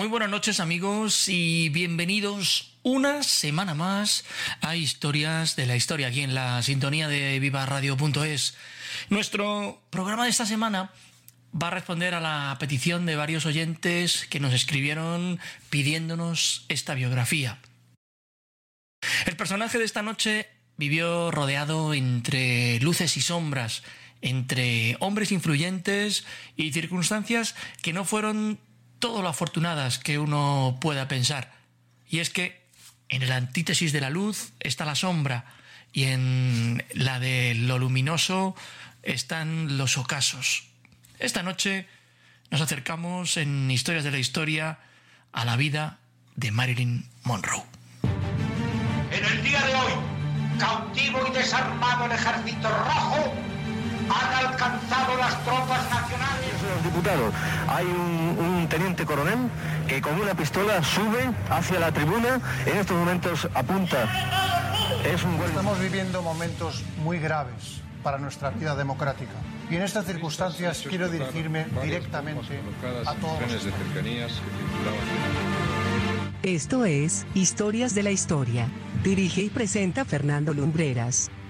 Muy buenas noches, amigos, y bienvenidos una semana más a Historias de la Historia, aquí en la sintonía de vivaradio.es. Nuestro programa de esta semana va a responder a la petición de varios oyentes que nos escribieron pidiéndonos esta biografía. El personaje de esta noche vivió rodeado entre luces y sombras, entre hombres influyentes y circunstancias que no fueron todo lo afortunadas que uno pueda pensar. Y es que en la antítesis de la luz está la sombra y en la de lo luminoso están los ocasos. Esta noche nos acercamos en Historias de la Historia a la vida de Marilyn Monroe. En el día de hoy, cautivo y desarmado el Ejército Rojo, han alcanzado las tropas nacionales. Señores diputados, hay un teniente coronel que con una pistola sube hacia la tribuna, en estos momentos apunta. Estamos viviendo momentos muy graves para nuestra vida democrática. Y en estas circunstancias quiero dirigirme directamente a todos los españoles. Esto es Historias de la Historia. Dirige y presenta Fernando Lumbreras.